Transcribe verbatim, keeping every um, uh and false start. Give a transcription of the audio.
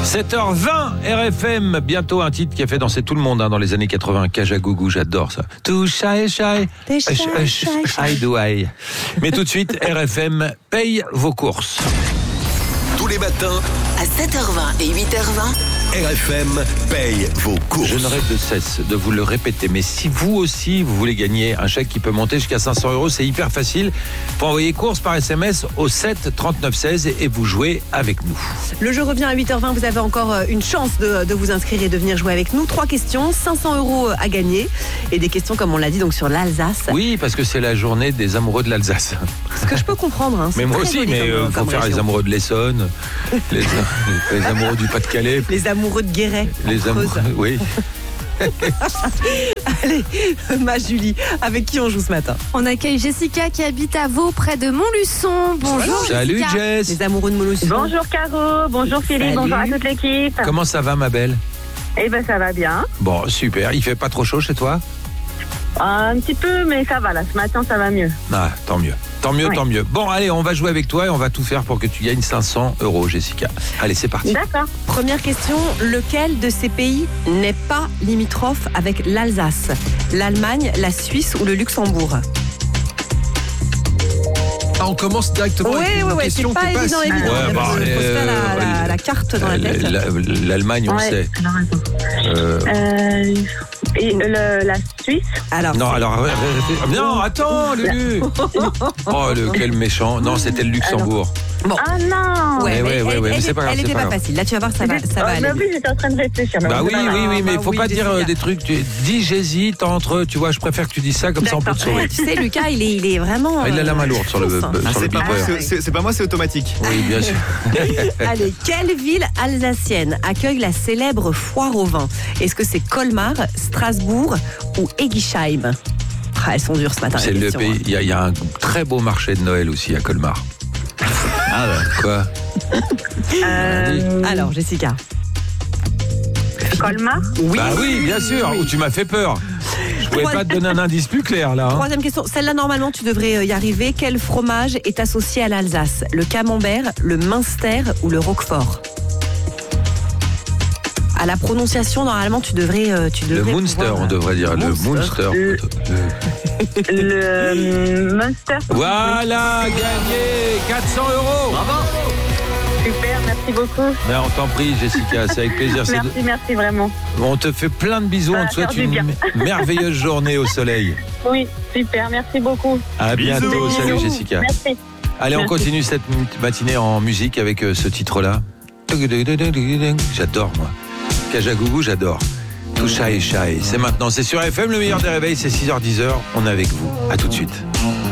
sept heures vingt, R F M, bientôt un titre qui a fait danser tout le monde hein, dans les années quatre-vingts. Kajagougou, j'adore ça. Too shy, shy, T'es shy, shy, shy, shy do I. Mais tout de suite, R F M paye vos courses. Tous les matins, À sept heures vingt et huit heures vingt, R F M paye vos courses. Je ne rêve de cesse de vous le répéter, mais si vous aussi, vous voulez gagner un chèque qui peut monter jusqu'à cinq cents euros, c'est hyper facile. Pour envoyer courses par S M S au sept trente-neuf seize et vous jouez avec nous. Le jeu revient à huit heures vingt, vous avez encore une chance de, de vous inscrire et de venir jouer avec nous. Trois questions, cinq cents euros à gagner et des questions comme on l'a dit donc sur l'Alsace. Oui, parce que c'est la journée des amoureux de l'Alsace. Ce que je peux comprendre. Hein, Mais moi aussi, mais il euh, faut faire les amoureux de l'Essonne, les, les amoureux du Pas-de-Calais. Les amoureux de Guéret. Les amoureux, oui. Allez, ma Julie, avec qui on joue ce matin? On accueille Jessica qui habite à Vaux, près de Montluçon. Bonjour. Salut Jessica. Jess. Les amoureux de Montluçon. Bonjour Caro, bonjour Philippe, Salut. bonjour à toute l'équipe. Comment ça va ma belle? Eh ben ça va bien. Bon, super. Il fait pas trop chaud chez toi? Un petit peu, mais ça va là. Ce matin, ça va mieux. Ah, tant mieux. Tant mieux, Oui. tant mieux. Bon, allez, on va jouer avec toi et on va tout faire pour que tu gagnes cinq cents euros, Jessica. Allez, c'est parti. D'accord. Première question, lequel de ces pays n'est pas limitrophe avec l'Alsace? L'Allemagne, la Suisse ou le Luxembourg? Ah, on commence directement Oui, avec oui, une oui, question c'est pas qui passe. évident, évident. Ouais, bah, Faut se euh, faire la, la- bah, la carte dans la tête. La- L'Allemagne, on Ouais, sait. elle a raison. Euh, Euh, et le, la Suisse. Alors, non, c'est- alors. arrête, arrête, arrête. Non, attends, Lulu. Oh, le, quel méchant. Non, c'était le Luxembourg. Ah non. Ouais, Eh mais ouais, ouais, elle, ouais, mais elle- c'est pas grave, elle c'est était pas pas grave. facile. Là, tu vas voir, ça va, ça va Oh, mais aller. oui, j'étais en train de réfléchir. mais Bah bon, oui, c'est pas oui, grave. oui, mais bah faut oui, pas dire Jessica. euh, des trucs. Tu dis, j'hésite entre. Tu vois, je préfère que tu dises ça, comme ça on peut te D'accord. sauver. Tu sais, Lucas, il est, il est vraiment. Ah, il a la main lourde sur le, euh, fonce, hein. Ah, sur le c'est, pas moi, beeper. c'est, c'est- c'est pas moi, c'est automatique. Oui, bien sûr. Allez, quelle ville alsacienne accueille la célèbre foire au vin? Est-ce que c'est Colmar, Strasbourg ou Egisheim? Ah, elles sont dures ce matin. C'est les le questions, pays. hein. Il y, a- il y a un très beau marché de Noël aussi à Colmar. Ah ouais. Quoi? Euh, Alors, Jessica. Colmar. Oui. Bah oui, bien sûr. Ou tu m'as fait peur. Je pouvais Trois- pas te donner un indice plus clair là. hein. Troisième question. Celle-là, normalement, tu devrais euh, y arriver. Quel fromage est associé à l'Alsace? Le camembert, le Münster ou le Roquefort? À la prononciation, normalement, tu devrais. euh, tu Le devrais Munster, pouvoir, on devrait dire. Le Munster. Munster. Le- Le euh, Munster. Voilà, gagné quatre cents euros. Super, merci beaucoup. Mais on t'en prie, Jessica, c'est avec plaisir. C'est Merci, merci vraiment. On te fait plein de bisous. Ça On va te souhaite faire du une bien. m- merveilleuse journée au soleil. Oui, super, merci beaucoup. À bientôt. Bisous. Salut, Jessica. Merci. Allez, on Merci. continue cette matinée en musique avec euh, ce titre-là. J'adore, moi. Kajagougou, j'adore. Tout shy et shy. C'est maintenant. C'est sur F M, le meilleur des réveils. C'est six heures dix. On est avec vous. À tout de suite.